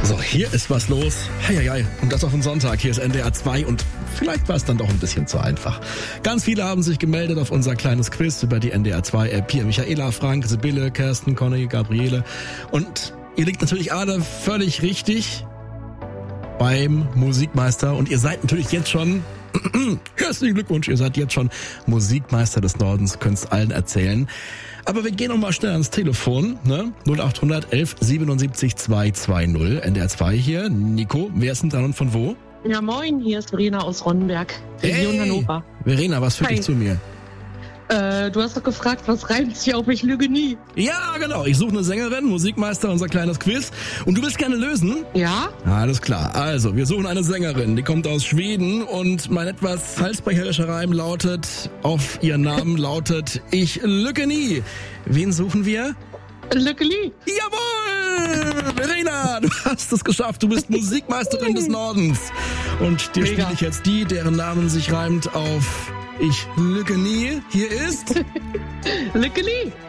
So, hier ist was los. Heieiei. Und das auf den Sonntag. Hier ist NDR 2 und vielleicht war es dann doch ein bisschen zu einfach. Ganz viele haben sich gemeldet auf unser kleines Quiz über die NDR 2 App. Hier Michaela, Frank, Sibylle, Kirsten, Conny, Gabriele. Und ihr liegt natürlich alle völlig richtig beim Musikmeister. Und ihr seid natürlich jetzt schon, herzlichen Glückwunsch, ihr seid jetzt schon Musikmeister des Nordens, könnt's allen erzählen. Aber wir gehen noch mal schnell ans Telefon, ne? 0800 11 77 220, NDR 2 hier. Nico, wer ist denn dran und von wo? Ja, moin, hier ist Verena aus Ronnenberg, Region Hannover. Verena, was führt dich zu mir? Du hast doch gefragt, was reimt sich auf Ich lüge nie? Ja, genau. Ich suche eine Sängerin, Musikmeister, unser kleines Quiz. Und du willst gerne lösen? Ja? Alles klar. Also, wir suchen eine Sängerin. Die kommt aus Schweden und mein etwas halsbrecherischer Reim lautet, auf ihren Namen lautet Ich lüge nie. Wen suchen wir? Lücke nie. Jawohl! Verena, du hast es geschafft. Du bist Musikmeisterin des Nordens. Und dir spiele ich jetzt die, deren Namen sich reimt auf Ich lüge nie. Hier ist... Lücke nie.